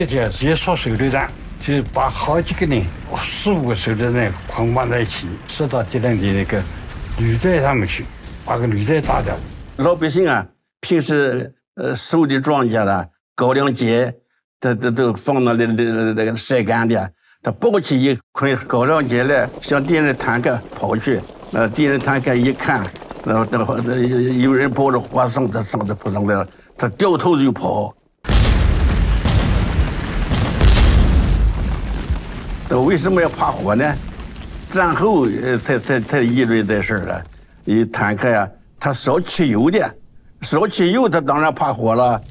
这叫接触手榴弹，就是把好几个人、4、5个手榴弹捆绑在一起，射到敌人的那个履带上面去，把个履带炸掉。 老百姓啊，平时收的庄稼的高粱秸，都放到那个晒干的，他抱起一捆高粱秸来，向敌人坦克跑去。敌人坦克一看，有人抱着火绳子上这扑上来了，他掉头就跑。为什么要怕火呢？战后才议论这事儿了。坦克呀，它烧汽油的，烧汽油它当然怕火了。